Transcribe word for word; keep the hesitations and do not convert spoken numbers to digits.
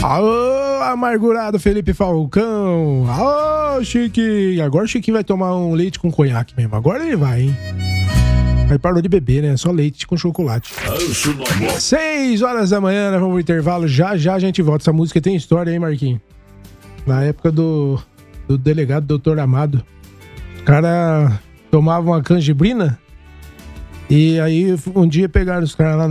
Alô, amargurado Felipe Falcão. Alô, Chique. Agora o Chiquinho vai tomar um leite com conhaque mesmo. Agora ele vai, hein? Aí parou de beber, né? Só leite com chocolate. Seis horas da manhã, nós vamos pro intervalo. Já, já a gente volta. Essa música tem história, hein, Marquinhos? Na época do, do delegado doutor Amado. O cara tomava uma canjibrina e aí um dia pegaram os caras lá